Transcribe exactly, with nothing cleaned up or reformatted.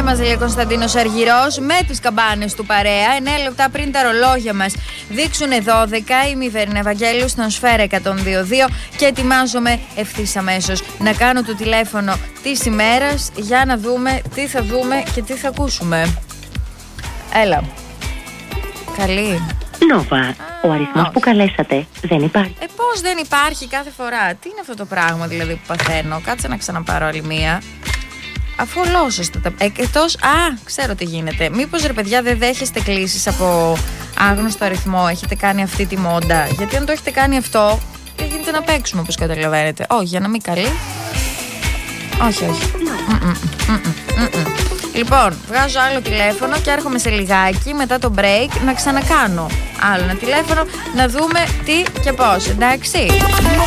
μας λέει ο Κωνσταντίνος Αργυρός, με τις καμπάνες του παρέα. εννέα λεπτά πριν τα ρολόγια μας δείξουν δώδεκα. Είμαι η Βέρινα Ευαγγέλου στον Σφαίρα εκατόν δύο κόμμα δύο και ετοιμάζομαι ευθύς αμέσως να κάνω το τηλέφωνο της ημέρας για να δούμε τι θα δούμε και τι θα ακούσουμε. Έλα. Καλή. Νόβα, ο αριθμός όχι. που καλέσατε δεν υπάρχει. Ε, πώς δεν υπάρχει κάθε φορά? Τι είναι αυτό το πράγμα δηλαδή που παθαίνω? Κάτσε να ξαναπάρω άλλη μία. Αφού ολόσωστα τα... Ε, εκτός... Α, ξέρω τι γίνεται. Μήπως ρε παιδιά δεν δέχεστε κλήσεις από άγνωστο αριθμό? Έχετε κάνει αυτή τη μόντα? Γιατί αν το έχετε κάνει αυτό, δεν γίνεται να παίξουμε όπως καταλαβαίνετε. Όχι, για να μην καλεί. Όχι, όχι. Mm-mm, mm-mm, mm-mm. Λοιπόν, βγάζω άλλο τηλέφωνο και έρχομαι σε λιγάκι μετά το break να ξανακάνω άλλο ένα τηλέφωνο να δούμε τι και πώς, εντάξει.